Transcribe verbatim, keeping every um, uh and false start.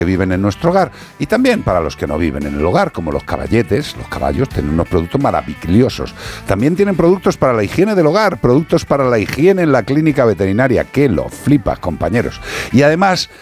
que viven en nuestro hogar y también para los que no viven en el hogar, como los caballetes. Los caballos tienen unos productos maravillosos. También tienen productos para la higiene del hogar, productos para la higiene en la clínica veterinaria, que lo flipas, compañeros. Y además